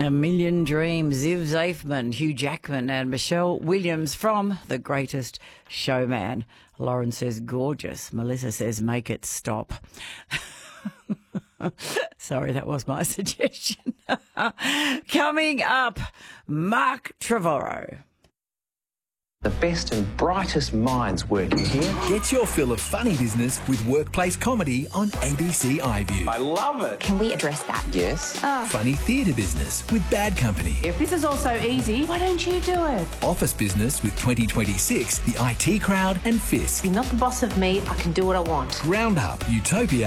A Million Dreams, Ziv Zafman, Hugh Jackman and Michelle Williams from The Greatest Showman. Lauren says gorgeous. Melissa says make it stop. Sorry, that was my suggestion. Coming up, Mark Trevorrow. The best and brightest minds working here. Get your fill of funny business with workplace comedy on ABC iView. I love it. Can we address that? Yes. Funny theatre business with Bad Company. If this is all so easy, why don't you do it? Office business with 2026, the IT Crowd and Fisk. You're not the boss of me. I can do what I want. Roundup, Utopia